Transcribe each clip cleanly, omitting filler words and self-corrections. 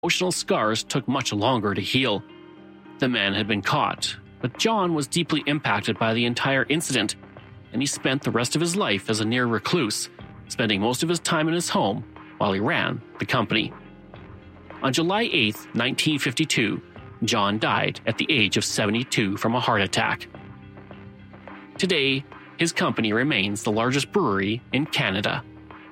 emotional scars took much longer to heal. The man had been caught, but John was deeply impacted by the entire incident, and he spent the rest of his life as a near recluse, spending most of his time in his home while he ran the company. On July 8, 1952, John died at the age of 72 from a heart attack. Today, his company remains the largest brewery in Canada.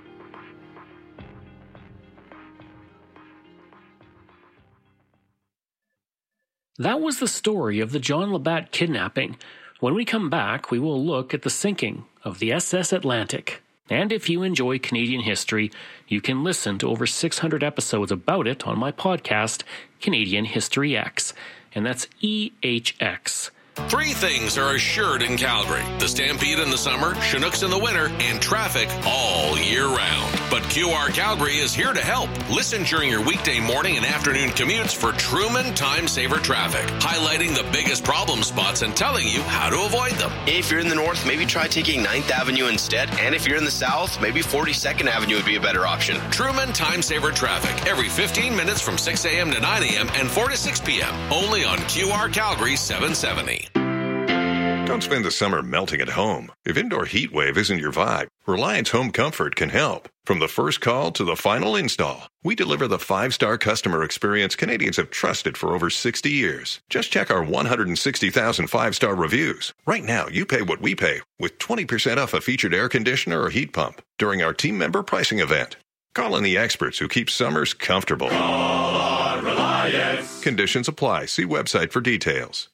That was the story of the John Labatt kidnapping. When we come back, we will look at the sinking of the SS Atlantic. And if you enjoy Canadian history, you can listen to over 600 episodes about it on my podcast, Canadian History X. And that's EHX. 3 things are assured in Calgary: the Stampede in the summer, Chinooks in the winter, and traffic all year round. But QR Calgary is here to help. Listen during your weekday morning and afternoon commutes for Truman Time Saver Traffic, highlighting the biggest problem spots and telling you how to avoid them. If you're in the north, maybe try taking 9th Avenue instead. And if you're in the south, maybe 42nd Avenue would be a better option. Truman Time Saver Traffic, every 15 minutes from 6 a.m. to 9 a.m. and 4 to 6 p.m. Only on QR Calgary 770. Don't spend the summer melting at home. If indoor heat wave isn't your vibe, Reliance Home Comfort can help. From the first call to the final install, we deliver the 5-star customer experience Canadians have trusted for over 60 years. Just check our 160,000 5-star reviews. Right now, you pay what we pay with 20% off a featured air conditioner or heat pump during our team member pricing event. Call in the experts who keep summers comfortable. Call on Reliance. Conditions apply. See website for details.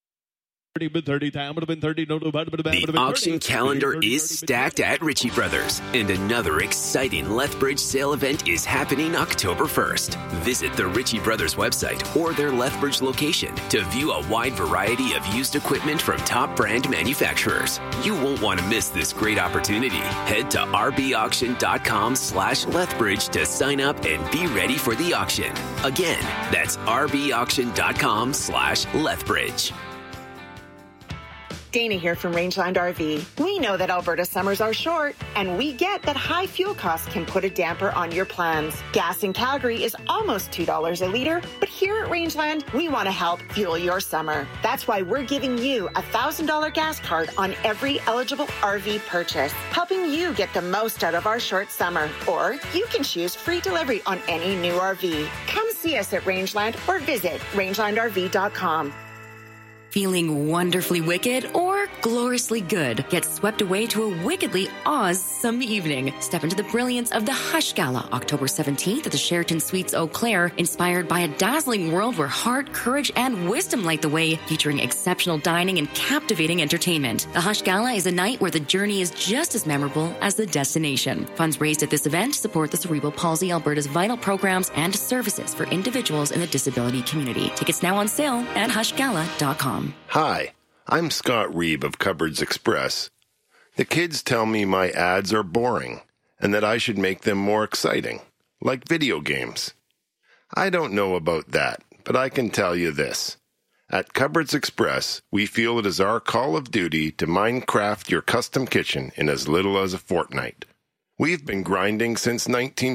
The auction calendar is stacked at Ritchie Brothers, and another exciting Lethbridge sale event is happening October 1st. Visit the Ritchie Brothers website or their Lethbridge location to view a wide variety of used equipment from top brand manufacturers. You won't want to miss this great opportunity. Head to rbauction.com/Lethbridge to sign up and be ready for the auction. Again, that's rbauction.com/Lethbridge. Dana here from Rangeland RV. We know that Alberta summers are short, and we get that high fuel costs can put a damper on your plans. Gas in Calgary is almost $2 a litre, but here at Rangeland, we want to help fuel your summer. That's why we're giving you a $1,000 gas card on every eligible RV purchase, helping you get the most out of our short summer. Or you can choose free delivery on any new RV. Come see us at Rangeland or visit rangelandrv.com. Feeling wonderfully wicked or gloriously good? Get swept away to a wickedly awesome evening. Step into the brilliance of the Hush Gala, October 17th at the Sheraton Suites Eau Claire, inspired by a dazzling world where heart, courage, and wisdom light the way, featuring exceptional dining and captivating entertainment. The Hush Gala is a night where the journey is just as memorable as the destination. Funds raised at this event support the Cerebral Palsy Alberta's vital programs and services for individuals in the disability community. Tickets now on sale at hushgala.com. Hi, I'm Scott Reeb of Cupboards Express. The kids tell me my ads are boring and that I should make them more exciting, like video games. I don't know about that, but I can tell you this. At Cupboards Express, we feel it is our call of duty to Minecraft your custom kitchen in as little as a fortnight. We've been grinding since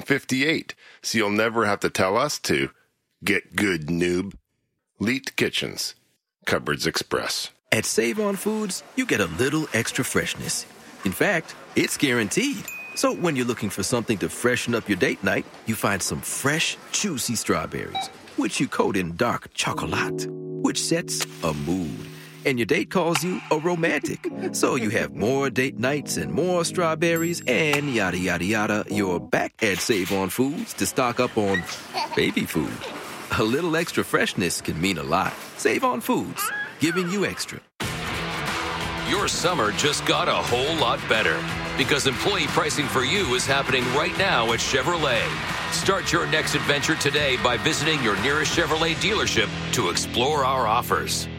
1958, so you'll never have to tell us to get good, noob. Leet Kitchens. Cupboards Express. At Save On Foods, you get a little extra freshness. In fact, it's guaranteed. So when you're looking for something to freshen up your date night, you find some fresh, juicy strawberries, which you coat in dark chocolate, which sets a mood. And your date calls you a romantic. So you have more date nights and more strawberries and yada, yada, yada. You're back at Save On Foods to stock up on baby food. A little extra freshness can mean a lot. Save On Foods, giving you extra. Your summer just got a whole lot better because employee pricing for you is happening right now at Chevrolet. Start your next adventure today by visiting your nearest Chevrolet dealership to explore our offers.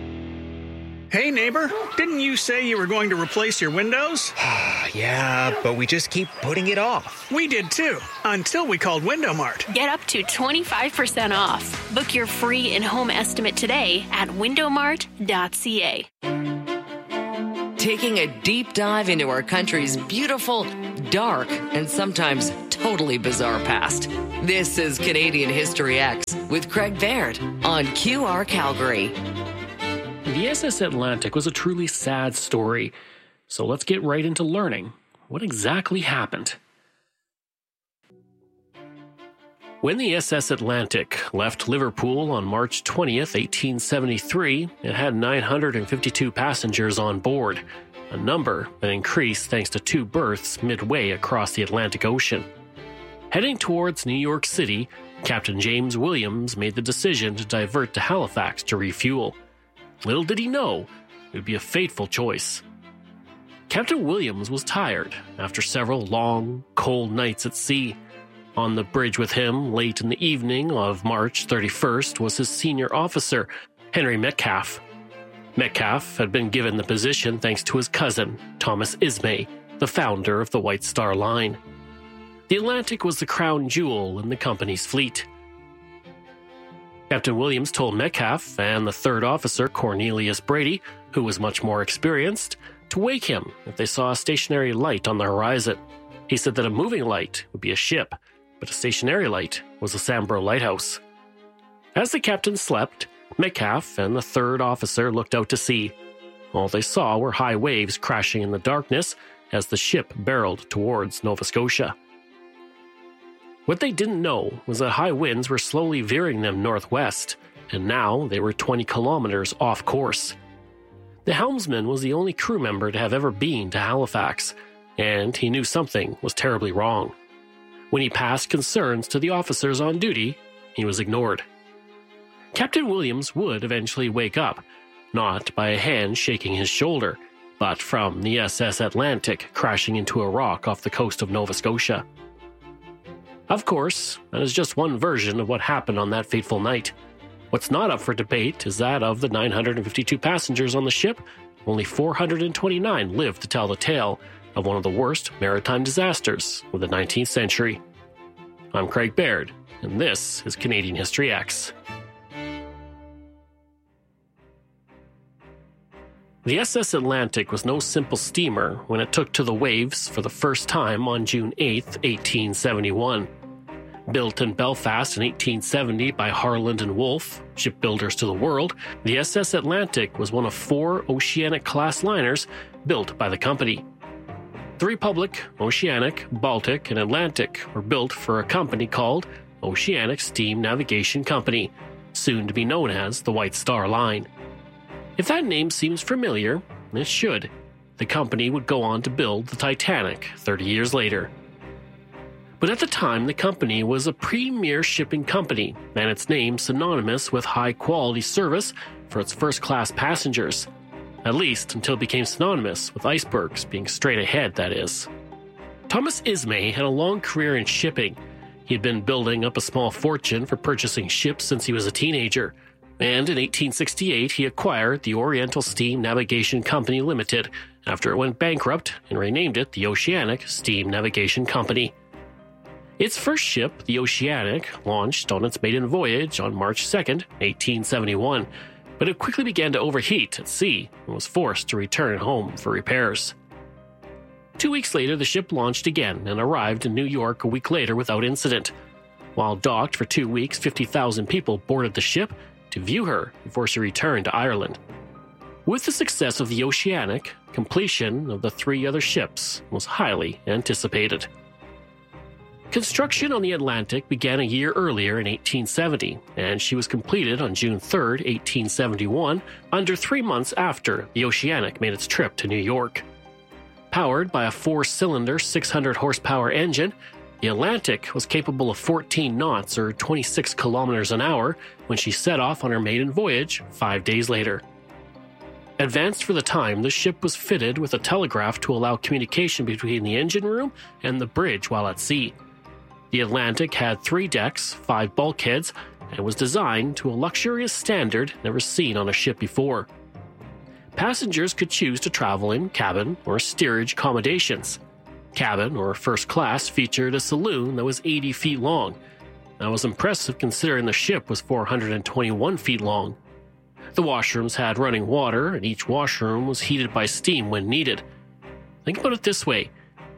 Hey, neighbor, didn't you say you were going to replace your windows? Yeah, but we just keep putting it off. We did too, until we called Window Mart. Get up to 25% off. Book your free in-home estimate today at windowmart.ca. Taking a deep dive into our country's beautiful, dark, and sometimes totally bizarre past. This is Canadian History X with Craig Baird on QR Calgary. The SS Atlantic was a truly sad story, so let's get right into learning what exactly happened. When the SS Atlantic left Liverpool on March 20th, 1873, it had 952 passengers on board, a number that increased thanks to 2 berths midway across the Atlantic Ocean. Heading towards New York City, Captain James Williams made the decision to divert to Halifax to refuel. Little did he know, it would be a fateful choice. Captain Williams was tired after several long, cold nights at sea. On the bridge with him late in the evening of March 31st was his senior officer, Henry Metcalfe. Metcalfe had been given the position thanks to his cousin, Thomas Ismay, the founder of the White Star Line. The Atlantic was the crown jewel in the company's fleet. Captain Williams told Metcalfe and the third officer, Cornelius Brady, who was much more experienced, to wake him if they saw a stationary light on the horizon. He said that a moving light would be a ship, but a stationary light was a Sambro lighthouse. As the captain slept, Metcalfe and the third officer looked out to sea. All they saw were high waves crashing in the darkness as the ship barreled towards Nova Scotia. What they didn't know was that high winds were slowly veering them northwest, and now they were 20 kilometers off course. The helmsman was the only crew member to have ever been to Halifax, and he knew something was terribly wrong. When he passed concerns to the officers on duty, he was ignored. Captain Williams would eventually wake up, not by a hand shaking his shoulder, but from the SS Atlantic crashing into a rock off the coast of Nova Scotia. Of course, that is just one version of what happened on that fateful night. What's not up for debate is that of the 952 passengers on the ship, only 429 lived to tell the tale of one of the worst maritime disasters of the 19th century. I'm Craig Baird, and this is Canadian History X. The SS Atlantic was no simple steamer when it took to the waves for the first time on June 8, 1871. Built in Belfast in 1870 by Harland and Wolff, shipbuilders to the world, the SS Atlantic was one of 4 Oceanic-class liners built by the company. The Republic, Oceanic, Baltic, and Atlantic were built for a company called Oceanic Steam Navigation Company, soon to be known as the White Star Line. If that name seems familiar, it should. The company would go on to build the Titanic 30 years later. But at the time, the company was a premier shipping company, and its name synonymous with high-quality service for its first-class passengers. At least until it became synonymous with icebergs being straight ahead, that is. Thomas Ismay had a long career in shipping. He had been building up a small fortune for purchasing ships since he was a teenager. And in 1868, he acquired the Oriental Steam Navigation Company Limited after it went bankrupt and renamed it the Oceanic Steam Navigation Company. Its first ship, the Oceanic, launched on its maiden voyage on March 2, 1871, but it quickly began to overheat at sea and was forced to return home for repairs. 2 weeks later, the ship launched again and arrived in New York a week later without incident. While docked for 2 weeks, 50,000 people boarded the ship to view her before she returned to Ireland. With the success of the Oceanic, completion of the 3 other ships was highly anticipated. Construction on the Atlantic began a year earlier in 1870, and she was completed on June 3, 1871, under 3 months after the Oceanic made its trip to New York. Powered by a 4-cylinder, 600-horsepower engine, the Atlantic was capable of 14 knots or 26 kilometers an hour when she set off on her maiden voyage 5 days later. Advanced for the time, the ship was fitted with a telegraph to allow communication between the engine room and the bridge while at sea. The Atlantic had 3 decks, 5 bulkheads, and was designed to a luxurious standard never seen on a ship before. Passengers could choose to travel in cabin or steerage accommodations. Cabin, or first class, featured a saloon that was 80 feet long. That was impressive considering the ship was 421 feet long. The washrooms had running water, and each washroom was heated by steam when needed. Think about it this way.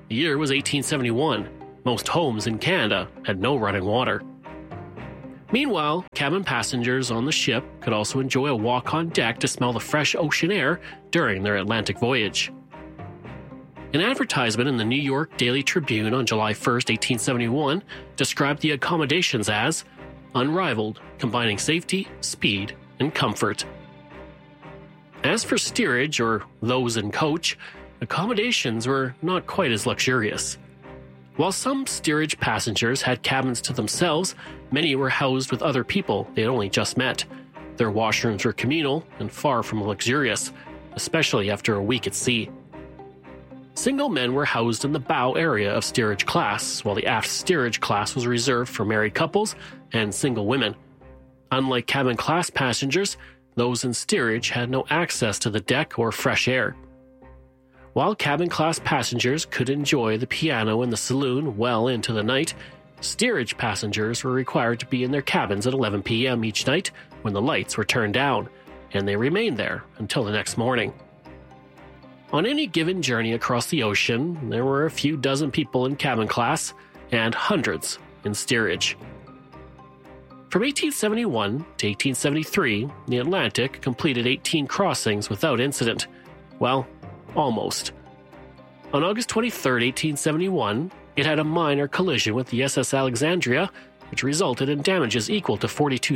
The year was 1871. Most homes in Canada had no running water. Meanwhile, cabin passengers on the ship could also enjoy a walk on deck to smell the fresh ocean air during their Atlantic voyage. An advertisement in the New York Daily Tribune on July 1, 1871, described the accommodations as unrivaled, combining safety, speed, and comfort. As for steerage, or those in coach, accommodations were not quite as luxurious. While some steerage passengers had cabins to themselves, many were housed with other people they had only just met. Their washrooms were communal and far from luxurious, especially after a week at sea. Single men were housed in the bow area of steerage class, while the aft steerage class was reserved for married couples and single women. Unlike cabin class passengers, those in steerage had no access to the deck or fresh air. While cabin class passengers could enjoy the piano in the saloon well into the night, steerage passengers were required to be in their cabins at 11 p.m. each night when the lights were turned down, and they remained there until the next morning. On any given journey across the ocean, there were a few dozen people in cabin class and hundreds in steerage. From 1871 to 1873, the Atlantic completed 18 crossings without incident. Well, almost. On August 23, 1871, it had a minor collision with the SS Alexandria, which resulted in damages equal to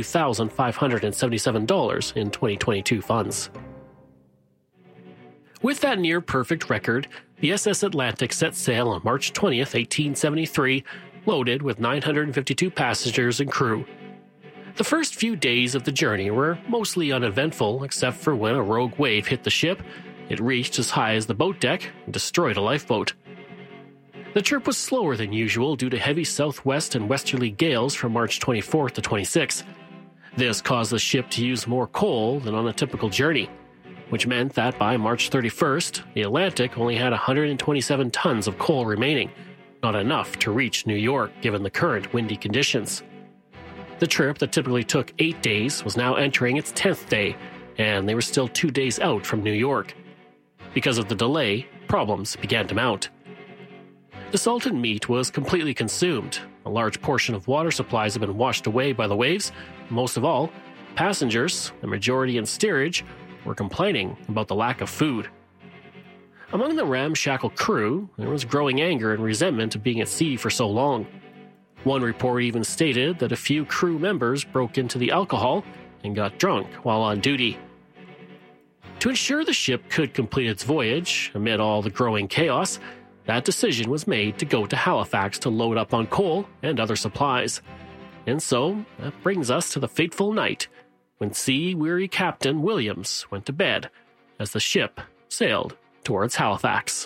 $42,577 in 2022 funds. With that near-perfect record, the SS Atlantic set sail on March 20, 1873, loaded with 952 passengers and crew. The first few days of the journey were mostly uneventful, except for when a rogue wave hit the ship. It reached as high as the boat deck and destroyed a lifeboat. The trip was slower than usual due to heavy southwest and westerly gales from March 24 to 26. This caused the ship to use more coal than on a typical journey, which meant that by March 31st, the Atlantic only had 127 tons of coal remaining, not enough to reach New York given the current windy conditions. The trip that typically took 8 days was now entering its 10th day, and they were still 2 days out from New York. Because of the delay, problems began to mount. The salted meat was completely consumed. A large portion of water supplies had been washed away by the waves. Most of all, passengers, the majority in steerage, were complaining about the lack of food. Among the ramshackle crew, there was growing anger and resentment of being at sea for so long. One report even stated that a few crew members broke into the alcohol and got drunk while on duty. To ensure the ship could complete its voyage, amid all the growing chaos, that decision was made to go to Halifax to load up on coal and other supplies. And so, that brings us to the fateful night when sea-weary Captain Williams went to bed as the ship sailed towards Halifax.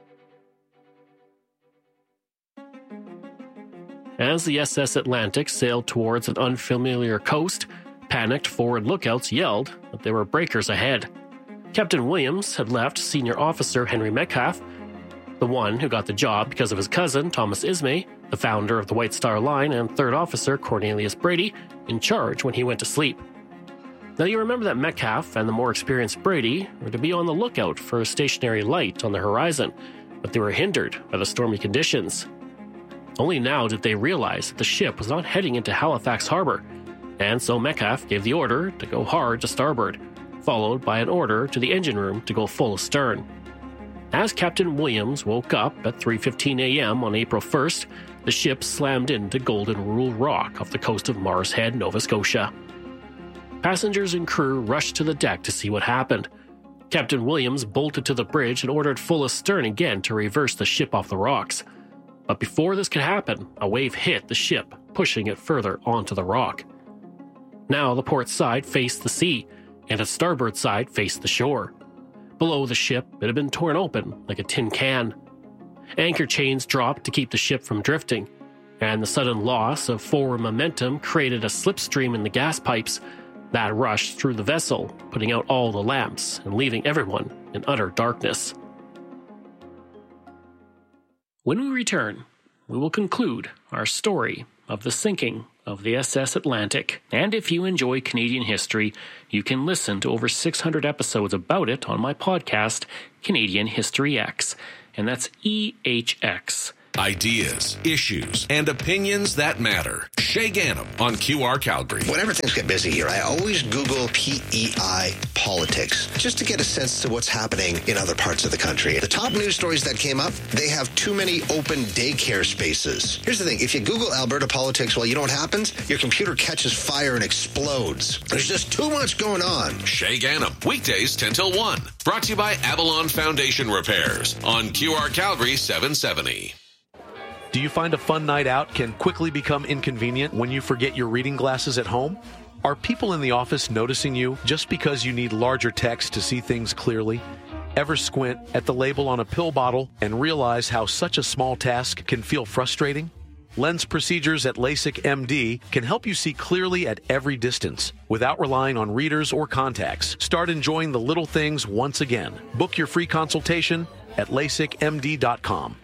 As the SS Atlantic sailed towards an unfamiliar coast, panicked forward lookouts yelled that there were breakers ahead. Captain Williams had left Senior Officer Henry Metcalfe, the one who got the job because of his cousin Thomas Ismay, the founder of the White Star Line, and Third Officer Cornelius Brady, in charge when he went to sleep. Now you remember that Metcalfe and the more experienced Brady were to be on the lookout for a stationary light on the horizon, but they were hindered by the stormy conditions. Only now did they realize that the ship was not heading into Halifax Harbor, and so Metcalfe gave the order to go hard to starboard, followed by an order to the engine room to go full astern. As Captain Williams woke up at 3:15 a.m. on April 1st, the ship slammed into Golden Rule Rock off the coast of Mars Head, Nova Scotia. Passengers and crew rushed to the deck to see what happened. Captain Williams bolted to the bridge and ordered full astern again to reverse the ship off the rocks. But before this could happen, a wave hit the ship, pushing it further onto the rock. Now the port side faced the sea, and its starboard side faced the shore. Below the ship, it had been torn open like a tin can. Anchor chains dropped to keep the ship from drifting, and the sudden loss of forward momentum created a slipstream in the gas pipes that rushed through the vessel, putting out all the lamps and leaving everyone in utter darkness. When we return, we will conclude our story of the sinking of the SS Atlantic. And if you enjoy Canadian history, you can listen to over 600 episodes about it on my podcast, Canadian History X. and that's EHX. Ideas, issues, and opinions that matter. Shay Ganem on QR Calgary. Whenever things get busy here, I always Google PEI politics just to get a sense to what's happening in other parts of the country. The top news stories that came up, they have too many open daycare spaces. Here's the thing. If you Google Alberta politics, well, you know what happens? Your computer catches fire and explodes. There's just too much going on. Shay Ganem, weekdays 10 till 1. Brought to you by Avalon Foundation Repairs on QR Calgary 770. Do you find a fun night out can quickly become inconvenient when you forget your reading glasses at home? Are people in the office noticing you just because you need larger text to see things clearly? Ever squint at the label on a pill bottle and realize how such a small task can feel frustrating? Lens procedures at LASIK MD can help you see clearly at every distance without relying on readers or contacts. Start enjoying the little things once again. Book your free consultation at LASIKMD.com.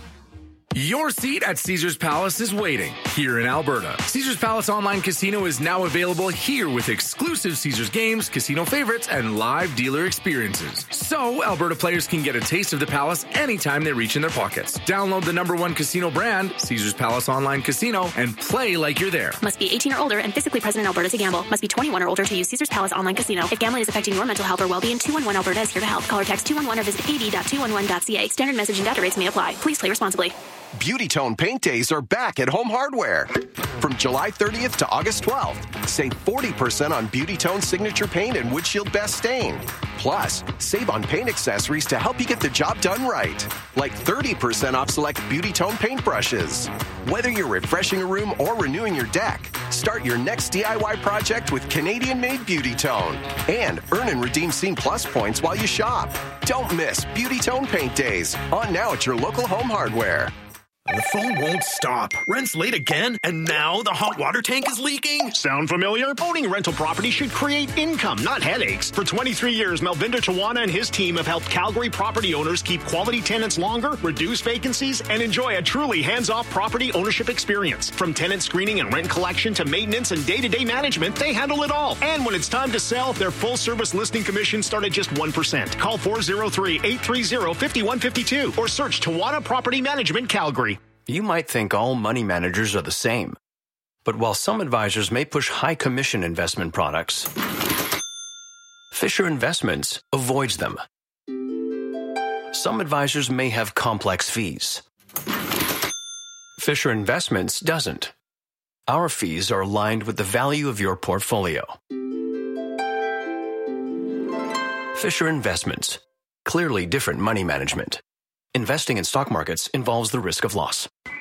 Your seat at Caesars Palace is waiting here in Alberta. Caesars Palace Online Casino is now available here with exclusive Caesars games, casino favorites, and live dealer experiences. So Alberta players can get a taste of the Palace anytime they reach in their pockets. Download the #1 casino brand, Caesars Palace Online Casino, and play like you're there. Must be 18 or older and physically present in Alberta to gamble. Must be 21 or older to use Caesars Palace Online Casino. If gambling is affecting your mental health or well-being, 211 Alberta is here to help. Call or text 211 or visit ad.211.ca. Standard message and data rates may apply. Please play responsibly. Beauty Tone Paint Days are back at Home Hardware. From July 30th to August 12th, save 40% on Beauty Tone Signature Paint and Windshield Best Stain. Plus, save on paint accessories to help you get the job done right. Like 30% off select Beauty Tone paint brushes. Whether you're refreshing a room or renewing your deck, start your next DIY project with Canadian-made Beauty Tone. And earn and redeem Scene Plus points while you shop. Don't miss Beauty Tone Paint Days. On now at your local Home Hardware. The phone won't stop. Rent's late again, and now the hot water tank is leaking. Sound familiar? Owning a rental property should create income, not headaches. For 23 years, Melvinder Tawana and his team have helped Calgary property owners keep quality tenants longer, reduce vacancies, and enjoy a truly hands-off property ownership experience. From tenant screening and rent collection to maintenance and day-to-day management, they handle it all. And when it's time to sell, their full-service listing commission start at just 1%. Call 403-830-5152 or search Tawana Property Management Calgary. You might think all money managers are the same. But while some advisors may push high commission investment products, Fisher Investments avoids them. Some advisors may have complex fees. Fisher Investments doesn't. Our fees are aligned with the value of your portfolio. Fisher Investments. Clearly different money management. Investing in stock markets involves the risk of loss.